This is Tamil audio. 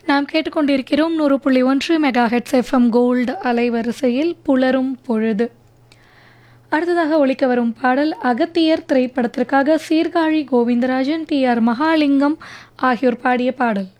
நாம் கேட்டுக்கொண்டிருக்கிறோம் 100.1 மெகாஹெட்ஸ் எஃப்எம் கோல்டு அலைவரிசையில் புலரும் பொழுது. அடுத்ததாக ஒலிக்க வரும் பாடல் அகத்தியர் திரைப்படத்திற்காக சீர்காழி கோவிந்தராஜன், டி ஆர் மகாலிங்கம் ஆகியோர் பாடிய பாடல்.